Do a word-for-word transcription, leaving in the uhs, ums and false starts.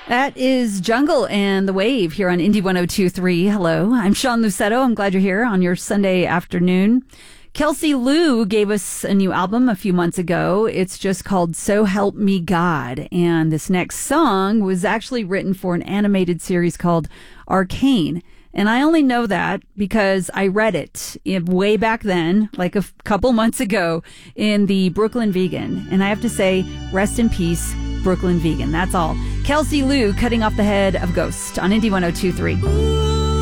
That is Jungle and the Wave here on Indie one oh two point three. Hello, I'm Sean Lucetto. I'm glad you're here on your Sunday afternoon. Kelsey Lou gave us a new album a few months ago. It's just called So Help Me God. And this next song was actually written for an animated series called Arcane. And I only know that because I read it way back then, like a couple months ago, in the Brooklyn Vegan. And I have to say, rest in peace, Brooklyn Vegan. That's all. Kelsey Lou cutting off the head of Ghost on Indie one oh two point three.